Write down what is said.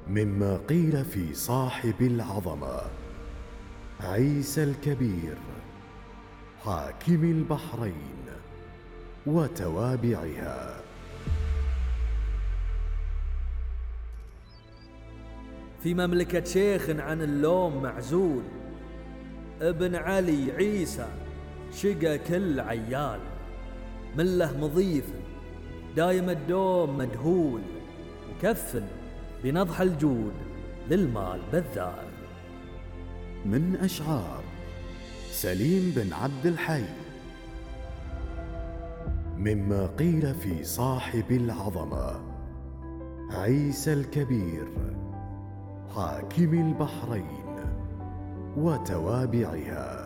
مما قيل في صاحب العظمة عيسى الكبير حاكم البحرين وتوابعها. في مملكة شيخ عن اللوم معزول، ابن علي عيسى شقى كل عيال، مله مضيف دايم الدوم مدهول، وكفل بنضح الجود للمال بذال. من أشعار سليم بن عبد الحي. مما قيل في صاحب العظمة عيسى الكبير حاكم البحرين وتوابعها.